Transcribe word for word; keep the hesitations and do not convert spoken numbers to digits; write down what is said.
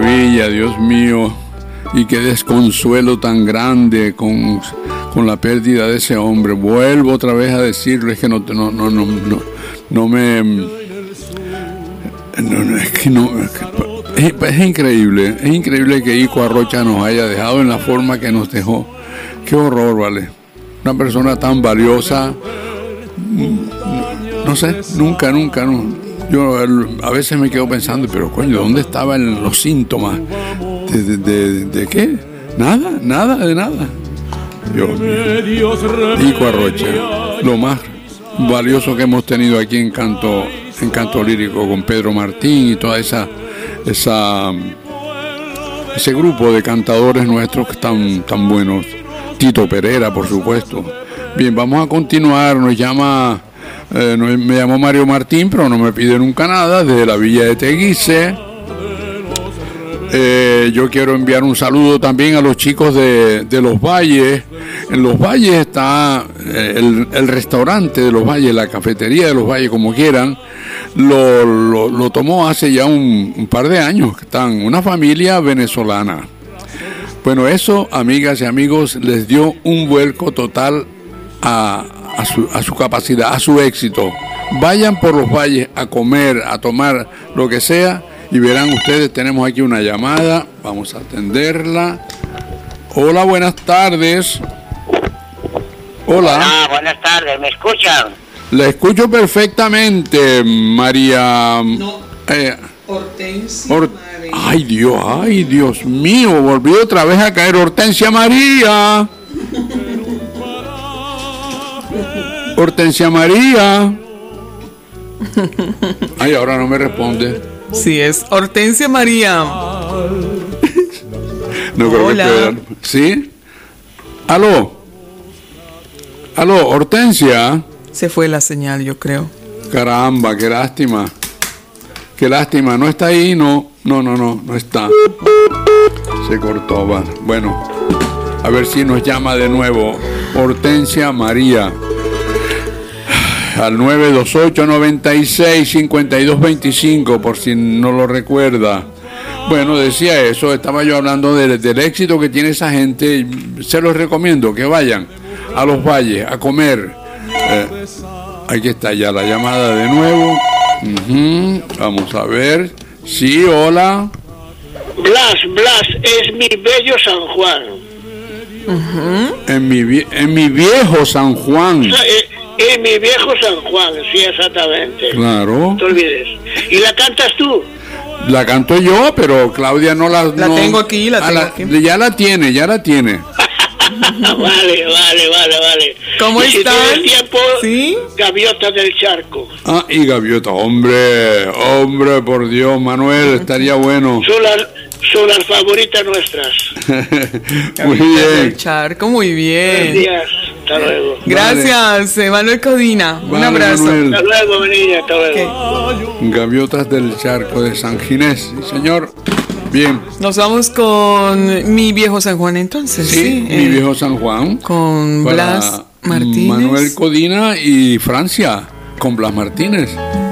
maravilla, Dios mío. Y qué desconsuelo tan grande con, con la pérdida de ese hombre. Vuelvo otra vez a decirlo, es que no, no, no, no, no, no me... No, no, es que no... Es, es increíble, es increíble que Ico Arrocha nos haya dejado en la forma que nos dejó. Qué horror, ¿vale? Una persona tan valiosa, no sé, nunca, nunca, no. Yo a veces me quedo pensando, pero coño, ¿dónde estaban los síntomas? ¿De, de, de, de qué? Nada, nada, de nada. Dios mío. Ico Arrocha, lo más valioso que hemos tenido aquí en canto, en canto lírico, con Pedro Martín y toda esa, esa ese grupo de cantadores nuestros que están tan buenos. Tito Pereira, por supuesto. Bien, vamos a continuar. Nos llama, eh, no, me llamó Mario Martín, pero no me pide nunca nada, desde la villa de Teguise. Eh, yo quiero enviar un saludo también a los chicos de, de Los Valles. En Los Valles está eh, el, el restaurante de Los Valles, la cafetería de Los Valles, como quieran. Lo, lo, lo tomó hace ya un, un par de años. Están una familia venezolana. Bueno, eso, amigas y amigos, les dio un vuelco total a, a, su, a su capacidad, a su éxito. Vayan por Los Valles a comer, a tomar lo que sea, y verán ustedes, tenemos aquí una llamada, vamos a atenderla. Hola, buenas tardes. Hola. Ah, buenas tardes, ¿me escuchan? La escucho perfectamente, María. No. Eh, Hortensia Or- María. Ay, Dios, ay, Dios mío, volvió otra vez a caer Hortensia María. Hortensia María. Ay, ahora no me responde. Sí, es Hortensia María. No creo Hola. que pueda. ¿Sí? ¿Aló? ¿Aló, Hortensia? Se fue la señal, yo creo. Caramba, qué lástima. Qué lástima, no está ahí, no, no, no, no, no está. Se cortó, va. Bueno, a ver si nos llama de nuevo Hortensia María al nueve dos ocho, noventa y seis, cincuenta y dos veinticinco, por si no lo recuerda. Bueno, decía eso, estaba yo hablando de, del éxito que tiene esa gente. Se los recomiendo que vayan a Los Valles a comer. Eh, aquí está ya la llamada de nuevo. Uh-huh. Vamos a ver. Sí, hola. Blas, Blas, es mi bello San Juan. Uh-huh. En mi, vie- en mi viejo San Juan. O sea, eh, eh, mi viejo San Juan, sí, exactamente. Claro. No te olvides. ¿Y la cantas tú? La canto yo, pero Claudia no la... La no- tengo aquí, la Ah, tengo la- aquí. Ya la tiene, ya la tiene. Vale, vale, vale, vale. ¿Cómo y si están? tienes tiempo, ¿Sí? Gaviota del Charco. Ah, y Gaviota, hombre, hombre, por Dios, Manuel, estaría bueno. Son las, son las favoritas nuestras. Muy El bien. charco, muy Buenos bien. días. Hasta luego. Gracias, Manuel Codina. Un Vale, abrazo. Manuel. Hasta luego, mi niña. Hasta luego. Ok. Gaviotas del Charco de San Ginés, sí, señor. Bien. Nos vamos con mi viejo San Juan entonces. Sí, Sí, mi eh, viejo San Juan. Con para Blas Martínez. Manuel Codina y Francia, con Blas Martínez.